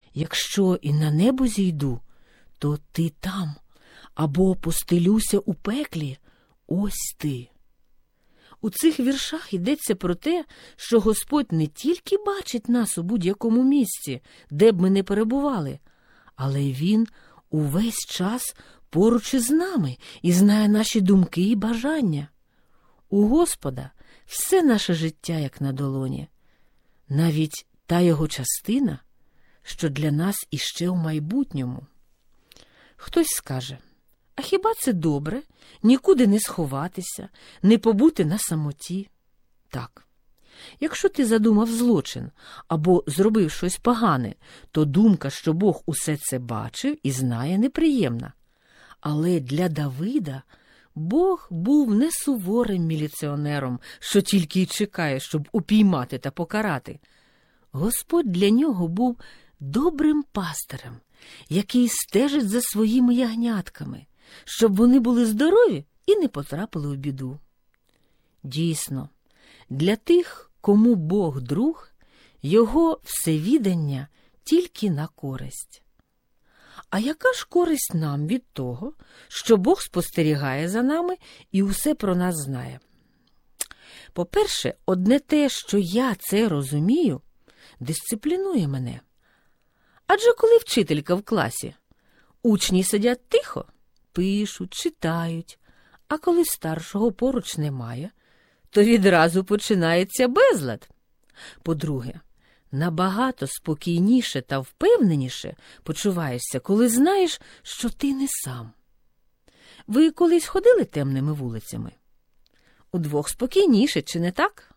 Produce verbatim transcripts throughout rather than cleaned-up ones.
якщо і на небо зійду, то ти там, або постелюся у пеклі, ось ти. У цих віршах йдеться про те, що Господь не тільки бачить нас у будь-якому місці, де б ми не перебували, але й Він увесь час поруч із нами і знає наші думки і бажання. У Господа все наше життя як на долоні, навіть та його частина, що для нас іще у майбутньому. Хтось скаже: а хіба це добре нікуди не сховатися, не побути на самоті? Так. Якщо ти задумав злочин або зробив щось погане, то думка, що Бог усе це бачив і знає, неприємна. Але для Давида Бог був не суворим міліціонером, що тільки й чекає, щоб упіймати та покарати. Господь для нього був добрим пастирем, який стежить за своїми ягнятками, щоб вони були здорові і не потрапили у біду. Дійсно, для тих, кому Бог друг, його всевідання тільки на користь. А яка ж користь нам від того, що Бог спостерігає за нами і усе про нас знає? По-перше, одне те, що я це розумію, дисциплінує мене. Адже коли вчителька в класі, учні сидять тихо, пишуть, читають, а коли старшого поруч немає, то відразу починається безлад. По-друге, набагато спокійніше та впевненіше почуваєшся, коли знаєш, що ти не сам. Ви колись ходили темними вулицями? Удвох спокійніше, чи не так?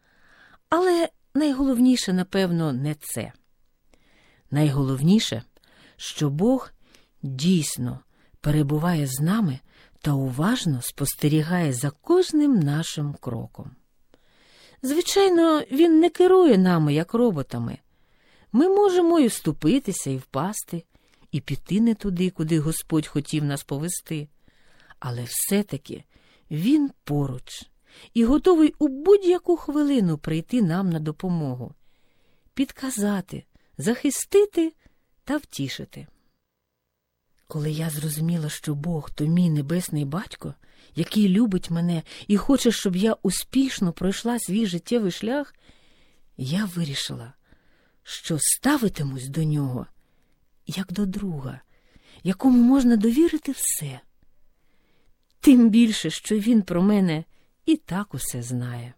Але найголовніше, напевно, не це. Найголовніше, що Бог дійсно перебуває з нами та уважно спостерігає за кожним нашим кроком. Звичайно, Він не керує нами, як роботами. Ми можемо і вступитися, і впасти, і піти не туди, куди Господь хотів нас повести. Але все-таки Він поруч і готовий у будь-яку хвилину прийти нам на допомогу, підказати, захистити та втішити. Коли я зрозуміла, що Бог – то мій небесний батько, який любить мене і хоче, щоб я успішно пройшла свій життєвий шлях, я вирішила, що ставитимусь до нього як до друга, якому можна довірити все. Тим більше, що він про мене і так усе знає.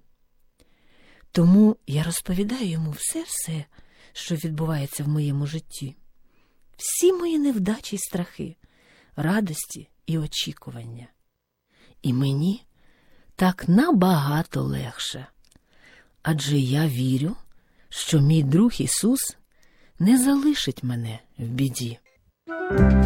Тому я розповідаю йому все-все, що відбувається в моєму житті. Всі мої невдачі й страхи, радості і очікування. І мені так набагато легше. Адже я вірю, що мій друг Ісус не залишить мене в біді.